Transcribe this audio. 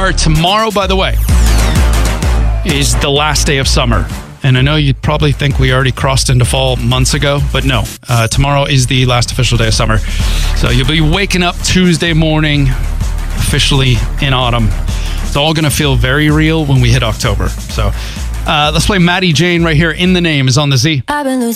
are. Tomorrow, by the way, is the last day of summer. And I know you'd probably think we already crossed into fall months ago, but no. Tomorrow is the last official day of summer. So you'll be waking up Tuesday morning, officially in autumn. It's all going to feel very real when we hit October. So let's play Maddie Jane right here. In the Name is on the Z.